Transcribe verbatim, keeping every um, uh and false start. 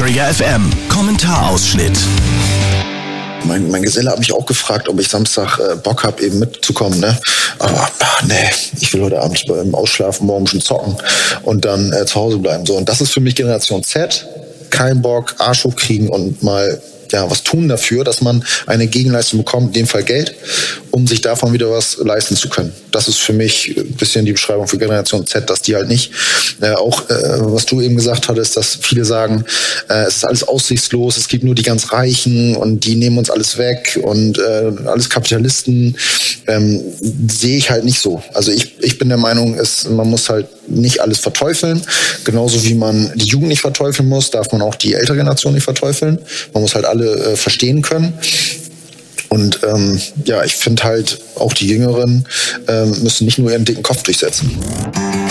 Trigger F M Kommentarausschnitt. Mein, mein Geselle hat mich auch gefragt, ob ich Samstag äh, Bock habe, eben mitzukommen. Ne? Aber ach, nee, ich will heute Abend beim Ausschlafen, morgen schon zocken und dann äh, zu Hause bleiben. So, und das ist für mich Generation Z. Kein Bock, Arsch hochkriegen und mal ja, was tun dafür, dass man eine Gegenleistung bekommt, in dem Fall Geld, um sich davon wieder was leisten zu können. Das ist für mich ein bisschen die Beschreibung für Generation Z, dass die halt nicht, äh, auch äh, was du eben gesagt hattest, dass viele sagen, äh, es ist alles aussichtslos, es gibt nur die ganz Reichen und die nehmen uns alles weg und äh, alles Kapitalisten, ähm, sehe ich halt nicht so. Also ich, ich bin der Meinung, es, man muss halt nicht alles verteufeln, genauso wie man die Jugend nicht verteufeln muss, darf man auch die ältere Generation nicht verteufeln. Man muss halt alle äh, verstehen können. Und ähm, ja, ich finde halt, auch die Jüngeren ähm, müssen nicht nur ihren dicken Kopf durchsetzen.